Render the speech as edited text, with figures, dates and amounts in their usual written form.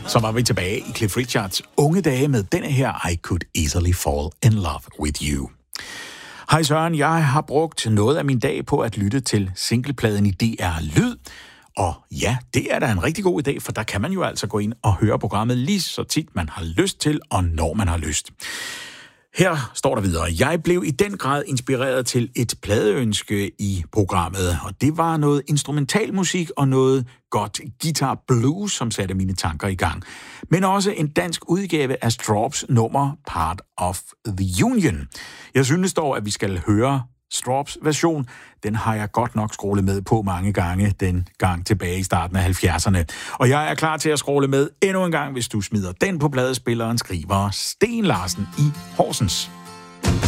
Så var vi tilbage i Cliff Richards unge dage med denne her I Could Easily Fall in Love With You. Hej Søren, jeg har brugt noget af min dag på at lytte til singlepladen i DR Lyd. Og ja, det er da en rigtig god idé, for der kan man jo altså gå ind og høre programmet lige så tit man har lyst til, og når man har lyst. Her står der videre. Jeg blev i den grad inspireret til et pladeønske i programmet, og det var noget instrumentalmusik og noget godt guitar blues, som satte mine tanker i gang. Men også en dansk udgave af Strawbs nummer Part of the Union. Jeg synes dog, at vi skal høre Strawbs version. Den har jeg godt nok scrollet med på mange gange, den gang tilbage i starten af 70'erne. Og jeg er klar til at scrolle med endnu en gang, hvis du smider den på pladespilleren, skriver Sten Larsen i Horsens.